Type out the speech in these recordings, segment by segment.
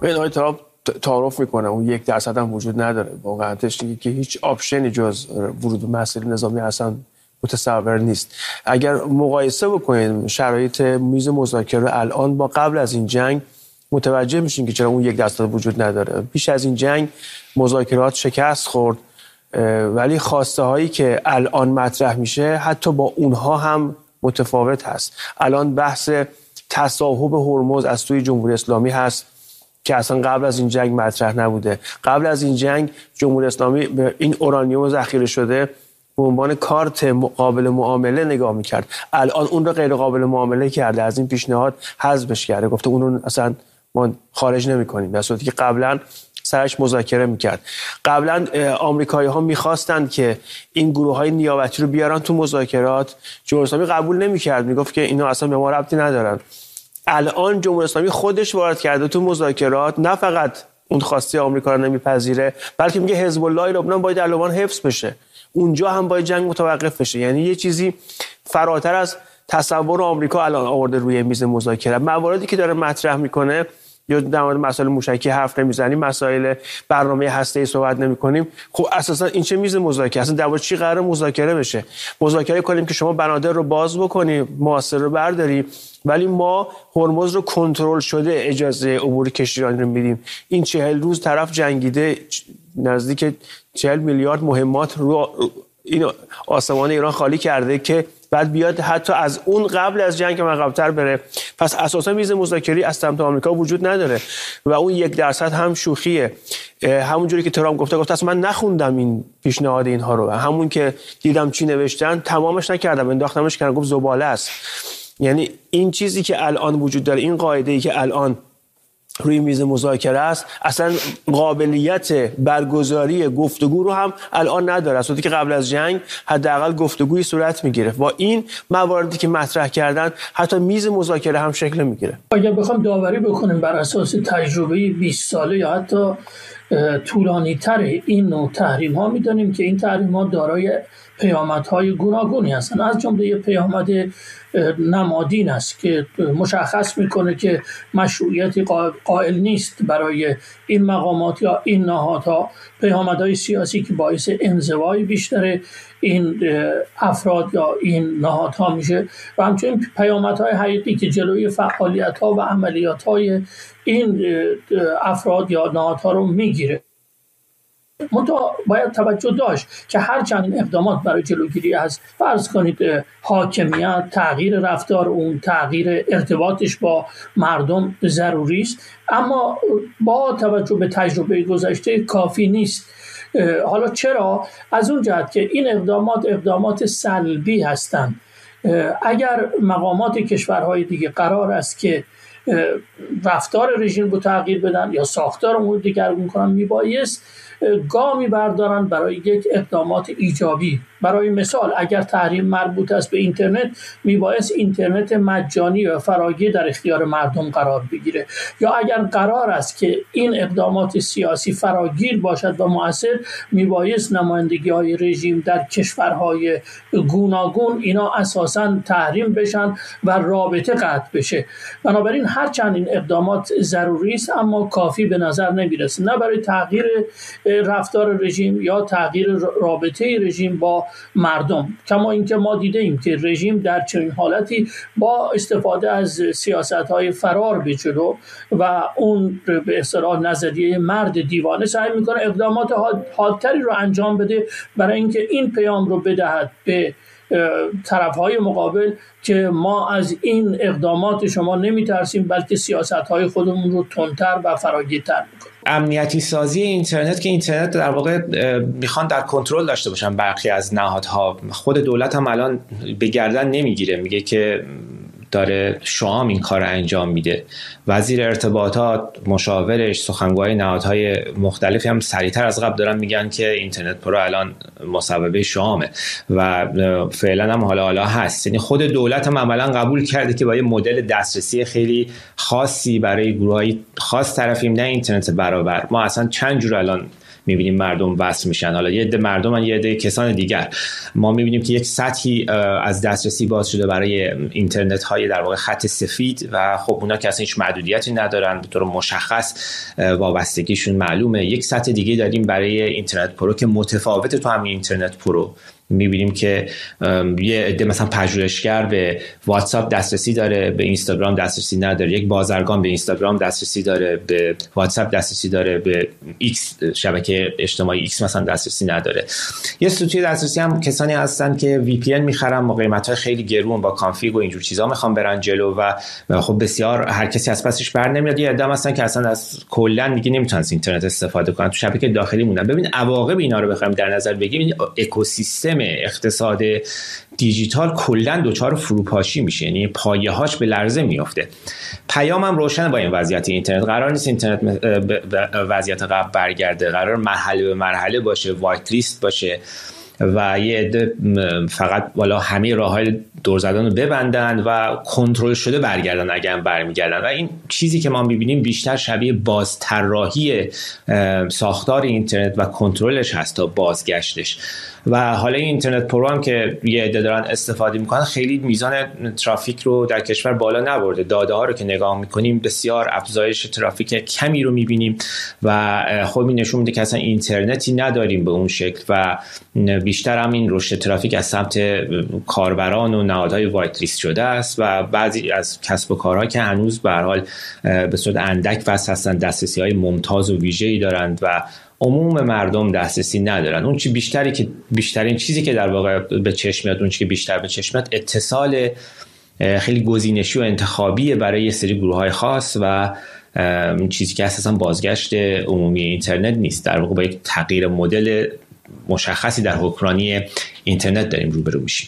این آقای ترامپ تعارف میکنه اون 1% هم وجود نداره. واقعیتش اینه که هیچ آپشنی جز ورود به مسیر نظامی اصلا متصور نیست. اگر مقایسه بکنید شرایط میز مذاکره الان با قبل از این جنگ، متوجه میشین که چرا اون 1% وجود نداره. پیش از این جنگ مذاکرات شکست خورد، ولی خواسته هایی که الان مطرح میشه حتی با اونها هم متفاوت هست. الان بحث تصاحب هرمز از سوی جمهوری اسلامی هست که اصلا قبل از این جنگ مطرح نبوده. قبل از این جنگ جمهوری اسلامی به این اورانیوم ذخیره شده به عنوان کارت قابل معامله نگاه میکرد. الان اون رو غیر قابل معامله کرده، از این پیشنهاد حذفش کرده، گفته اون رو اصلا ما خارج نمی‌کنیم، در صورتی که قبلا سرش مذاکره میکرد. قبلا آمریکایی‌ها می‌خواستند که این گروه‌های نیابتی رو بیارن تو مذاکرات، جمهوری اسلامی قبول نمی‌کرد، میگفت که اینا اصلا به ما ربطی ندارن. الان جمهوری اسلامی خودش وارد کرده تو مذاکرات، نه فقط اون خواسته آمریکا رو نمیپذیره، بلکه میگه حزب الله لبنان باید در لبنان حفظ بشه، اونجا هم باید جنگ متوقف بشه. یعنی یه چیزی فراتر از تصور آمریکا الان آورده روی میز مذاکره. مواردی که داره مطرح میکنه، یا در مورد مسائل موشکی حرف نمیزنیم، مسائل برنامه هسته‌ای صحبت نمیکنیم، خب اساسا این چه میز مذاکره؟ اصلا درباره چی قراره مذاکره بشه؟ مذاکره کنیم که شما بنادر رو باز بکنیم، محاصره رو برداریم، ولی ما هرمز رو کنترل شده اجازه عبور کشتیرانی رو میدیم. این 40 روز طرف جنگیده، نزدیک 40 میلیارد مهمات رو این آسمان ایران خالی کرده که بعد بیاد حتی از اون قبل از جنگ عقب‌تر بره. پس اساسا میز مذاکره از سمت آمریکا وجود نداره و اون 1% هم شوخیه. همونجوری که ترامپ گفته اصلا من نخوندم این پیشنهاد اینها رو، همون که دیدم چی نوشتن تمامش نکردم، انداختمش کنار، گفت زباله است. یعنی این چیزی که الان وجود داره، این قاعده‌ای که الان روی میز مذاکره است، اصلا قابلیت برگزاری گفتگو رو هم الان نداره، از وقتی که قبل از جنگ حداقل گفتگوی صورت میگیره. با این مواردی که مطرح کردن حتی میز مذاکره هم شکل میگیره. اگر بخوام داوری بکنیم بر اساس تجربه 20 ساله یا حتی طولانی تر این نوع تحریم ها، میدونیم که این تحریم ها دارای پیامدهای گوناگونی هستند. از جمله یه پیامد نمادین است که مشخص میکنه که مشروعیتی قائل نیست برای این مقامات یا این نهادها، پیامدهای سیاسی که باعث انزوای بیشتر این افراد یا این نهادها میشه و همچنین پیامدهای حقیقی که جلوی فعالیت‌ها و عملیات‌های این افراد یا نهادها رو میگیره. منتها باید توجه داشت که هرچند این اقدامات برای جلوگیری از فرض کنید حاکمیت، تغییر رفتار اون، تغییر ارتباطش با مردم ضروری است، اما با توجه به تجربه گذشته کافی نیست. حالا چرا؟ از اون جهت که این اقدامات سلبی هستند. اگر مقامات کشورهای دیگه قرار است که رفتار رژیم رو تغییر بدن یا ساختار امور دیگرگون کنن، میبایست گامی بردارن برای یک اقدامات ایجابی. برای مثال اگر تحریم مربوط است به اینترنت، میبایست اینترنت مجانی و فراگیر در اختیار مردم قرار بگیره، یا اگر قرار است که این اقدامات سیاسی فراگیر باشد و مؤثر، میبایست نمایندگی‌های رژیم در کشورهای گوناگون اینا اساساً تحریم بشن و رابطه قطع بشه. بنابراین هرچند این اقدامات ضروری است اما کافی به نظر نمیرسه، نه برای تغییر رفتار رژیم یا تغییر رابطه رژیم با مردم. کما اینکه ما دیده ایم که رژیم در چنین حالتی با استفاده از سیاست‌های فرار به جلو و اون به اصطلاح نظریه مرد دیوانه سعی میکنه اقدامات حادتری رو انجام بده برای اینکه این پیام رو بدهد به طرف‌های مقابل که ما از این اقدامات شما نمی‌ترسیم، بلکه سیاست‌های خودمون رو تندتر و فراگیرتر می‌کنیم. امنیتی سازی اینترنت، که اینترنت در واقع میخوان در کنترل داشته باشن برخی از نهادها. خود دولت هم الان به گردن نمیگیره، میگه که داره شام این کار انجام میده. وزیر ارتباطات، مشاورش، سخنگوهای نهادهای مختلفی هم سریعتر از قبل دارن میگن که اینترنت پرو الان مصوبه شامه و فعلا هم حالا هست. یعنی خود دولت هم عملا قبول کرده که با یه مدل دسترسی خیلی خاصی برای گروه‌های خاص طرفیم، نه اینترنت برابر. ما اصلا چند جور الان میبینیم مردم وصل میشن. حالا یه عده مردم یه عده کسان دیگر، ما میبینیم که یک سطحی از دسترسی باز شده برای اینترنت های در واقع خط سفید و خب اونا که اصلا هیچ محدودیتی ندارن، به طور مشخص وابستگیشون معلومه. یک سطح دیگه داریم برای اینترنت پرو که متفاوته. تو همین اینترنت پرو میبینیم که یه عده مثلا پژوهشگر به واتساپ دسترسی داره، به اینستاگرام دسترسی نداره، یک بازرگان به اینستاگرام دسترسی داره، به واتساپ دسترسی داره، به ایکس شبکه اجتماعی ایکس مثلا دسترسی نداره. یه سطوح دسترسی هم کسانی هستن که وی پی ان میخرن با قیمت‌های خیلی گرون، با کانفیگ و اینجور چیزا میخوان برن جلو و خب بسیار هر کسی از پسش بر نمیاد. یه عده هستن که اصلا از کلا دیگه نمیتونن از اینترنت استفاده کنن، تو شبکه داخلی موندن. ببین عواقب اینا رو بخوایم در نظر بگیریم، اکوسیستم اقتصاد دیجیتال کلا دچار فروپاشی میشه، یعنی پایه‌هاش به لرزه میفته. پیامم روشن با این وضعیت اینترنت. قرار نیست اینترنت به وضعیت قبل برگرده، قرار مرحله به مرحله باشه، وایت لیست باشه و یه عده فقط والا همه راههای دور زدن رو ببندن و کنترل شده برگردن اگه هم برمیگردن. و این چیزی که ما میبینیم بیشتر شبیه بازطراحی ساختار اینترنت و کنترلش هست تا بازگشتش. و حالا این اینترنت پرو هم که یه عده دارن استفاده میکنن خیلی میزان ترافیک رو در کشور بالا نبرده. داده ها رو که نگاه میکنیم بسیار افزایش ترافیک کمی رو میبینیم و خب این نشون میده که اصلا اینترنتی نداریم به اون شکل و بیشتر هم این رشد ترافیک از سمت کاربران و نهادهای وایت لیست شده است و بعضی از کسب و کارها که هنوز به هر حال به صورت اندک وصل هستن، دسترسی‌های ممتاز و ویژه‌ای دارند و عموم مردم دسترسی ندارن. اون چی بیشترین چیزی که در واقع به چشم میاد، اون چی که بیشتر به چشم میاد اتصال خیلی گزینشی و انتخابی برای یه سری گروه‌های خاص و چیزی که اساساً بازگشت عمومی اینترنت نیست. در واقع با یک تغییر مدل مشخصی در حکمرانی اینترنت داریم روبرو میشیم.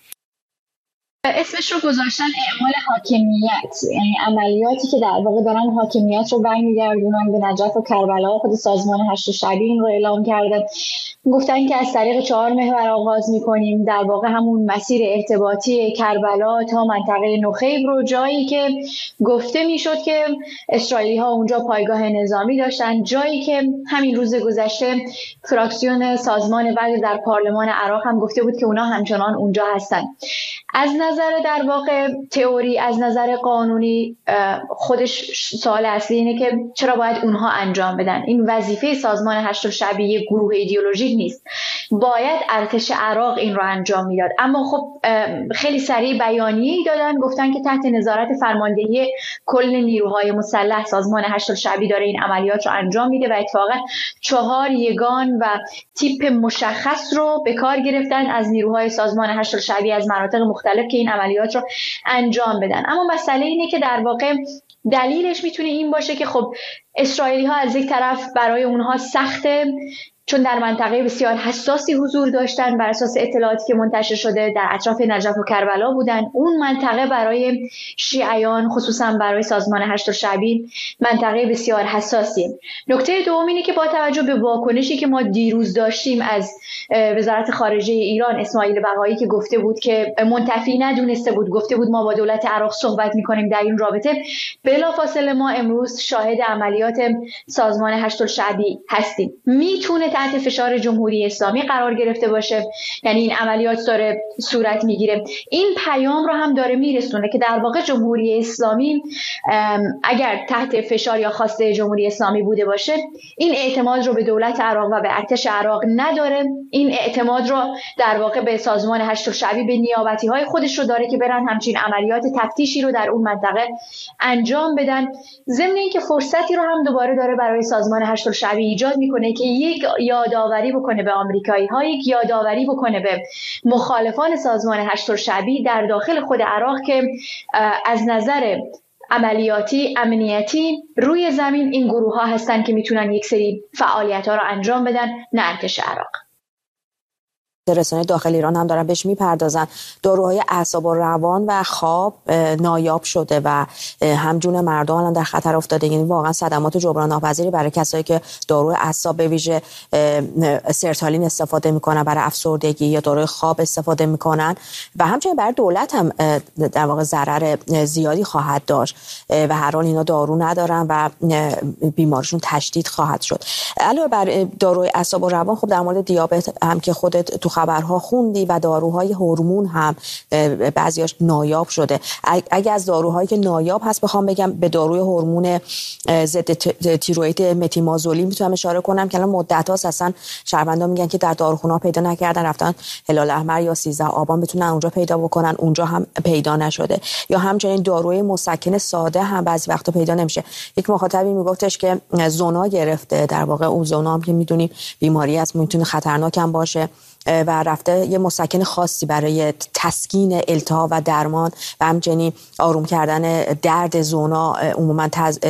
اسمش رو گذاشتن اعمال حاکمیت، یعنی عملیاتی که در واقع دارن حاکمیت رو برمیگردونن به نجف و کربلا. خود سازمان هشت شبی این رو اعلام کرده، گفتن که از طریق 4 محور آغاز میکنیم، در واقع همون مسیر ارتباطی کربلا تا منطقه نخیب رو، جایی که گفته میشد که اسرائیلی ها اونجا پایگاه نظامی داشتن، جایی که همین روز گذشته فراکسیون سازمان وحدت در پارلمان عراق هم گفته بود که اونا همچنان اونجا هستن. از نظر در واقع تئوری، از نظر قانونی، خودش سوال اصلی اینه که چرا باید اونها انجام بدن؟ این وظیفه سازمان هشت شبی یک گروه ایدئولوژیک نیست، باید ارتش عراق این رو انجام میداد. اما خب خیلی سریع بیانیه‌ای دادن، گفتن که تحت نظارت فرماندهی کل نیروهای مسلح سازمان هشت شبی داره این عملیات رو انجام میده و اتفاقا 4 یگان و تیپ مشخص رو به کار گرفتن از نیروهای سازمان هشت شبی از مناطق مختلف که این عملیات رو انجام بدن. اما مسئله اینه که در واقع دلیلش میتونه این باشه که خب اسرائیلی ها از یک طرف برای اونها سخته، چون در منطقه بسیار حساسی حضور داشتن، بر اساس اطلاعاتی که منتشر شده در اطراف نجف و کربلا بودن. اون منطقه برای شیعیان، خصوصا برای سازمان هشت شبی، منطقه بسیار حساسی. نکته دوم اینه که با توجه به واکنشی که ما دیروز داشتیم از وزارت خارجه ایران، اسماعیل بقایی که گفته بود که منتفی ندونسته بود، گفته بود ما با دولت عراق صحبت میکنیم در این رابطه، بلافاصله ما امروز شاهد عملیات سازمان هشت شبی هستیم. میتونه تحت فشار جمهوری اسلامی قرار گرفته باشه، یعنی این عملیات داره صورت میگیره. این پیام رو هم داره میرسونه که در واقع جمهوری اسلامی اگر تحت فشار یا خواسته جمهوری اسلامی بوده باشه، این اعتماد رو به دولت عراق و به ارتش عراق نداره. این اعتماد رو در واقع به سازمان هشت شبی، به نیابتی های خودش رو داره که برن همچین عملیات تفتیشی رو در اون منطقه انجام بدن. ضمن اینکه فرصتی رو هم دوباره داره برای سازمان هشت شبی ایجاد میکنه که یک یادآوری بکنه به آمریکایی ها، یک یادآوری بکنه به مخالفان سازمان هشت شبی در داخل خود عراق که از نظر عملیاتی، امنیتی، روی زمین این گروه ها هستن که میتونن یک سری فعالیت ها رو انجام بدن، نه ارتش عراق. رسانه داخل ایران هم دارن بهش میپردازن. داروهای اعصاب و روان و خواب نایاب شده و هم جون مردم الان در خطر افتاده. یعنی واقعا صدمات جبران ناپذیری برای کسایی که داروی اعصاب به ویژه سرتالین استفاده میکنن برای افسردگی یا داروی خواب استفاده میکنن و همچنین برای دولت هم در واقع ضرر زیادی خواهد داشت و هر حال اینا دارو ندارن و بیمارشون تشدید خواهد شد. علاوه بر داروی اعصاب و روان، خب در مورد دیابت هم که خودت تو خبرها خوندی و داروهای هورمون هم بعضیاش نایاب شده. اگه از داروهایی که نایاب هست بخوام بگم، به داروی هورمون ضد تیروئید متیمازولین میتونم اشاره کنم که الان مدت‌هاست اصلا شهروندان میگن که در داروخونه‌ها پیدا نکردن، رفتن هلال احمر یا 13 آبان بتونن اونجا پیدا بکنن، اونجا هم پیدا نشده. یا همچنین داروی مسکن ساده هم بعضی وقتا پیدا نمیشه. یک مخاطبی میگفتش که زونا گرفته، در واقع اون زونا هم که میدونیم بیماری است، میتونه خطرناک هم باشه و رفته یه مسکن خاصی برای تسکین التهاب و درمان و همچنین آروم کردن درد زونا عموما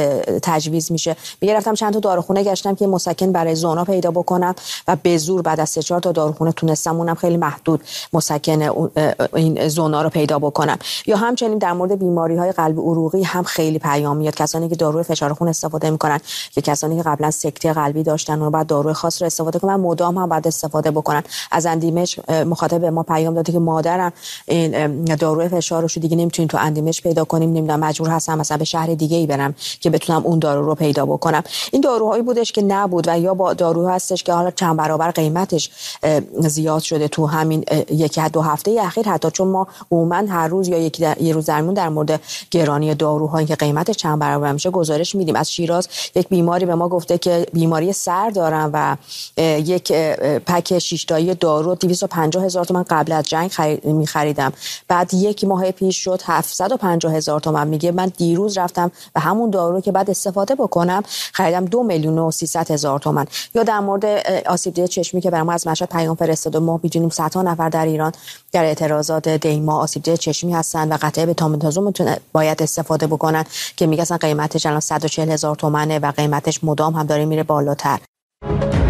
تجویز میشه. میگه رفتم چند تا داروخونه گشتم که مسکن برای زونا پیدا بکنم و به زور بعد از 3-4 تا داروخونه تونستم، اونم خیلی محدود، مسکن این زونا رو پیدا بکنم. یا همچنین در مورد بیماری های قلبی عروقی هم خیلی پیام میاد. کسانی که داروی فشار خون استفاده میکنن یا کسانی که قبلا سکته قلبی داشتن و بعد داروی خاص رو استفاده کنن، مدام هم بعد استفاده بکنن. از اندیمش مخاطب به ما پیام داده که مادرم این داروی فشارشو دیگه نمیتونیم تو اندیمش پیدا کنیم، نمیدونم مجبور هستم مثلا به شهر دیگه ای برم که بتونم اون دارو رو پیدا بکنم. این داروهایی بودش که نبود و یا با دارو هستش که حالا چند برابر قیمتش زیاد شده تو همین 1-2 هفته اخیر، حتی چون ما عموما هر روز یا یه روز درمون در مورد گرانی داروهایی که قیمتش چند برابر میشه گزارش میدیم. از شیراز یک بیماری به ما گفته که بیماری سر دارم و یک پک 6 تایی دارو 250,000 تومان قبل از جنگ می‌خریدم، بعد 1 ماه پیش شد 750,000 تومان. میگه من دیروز رفتم و همون دارو که بعد استفاده بکنم خریدم 2,300,000 تومان. یا در مورد آسیب‌دهی چشمی که برام از مشهد پیام فرستاد، ما می‌دونیم صدها نفر در ایران در اعتراضات دیما آسیب‌ده چشمی هستن و قطعه بتامتازون باید استفاده بکنن که میگه اصلا قیمتش الان 140,000 تومانه و قیمتش مدام هم داره میره بالاتر.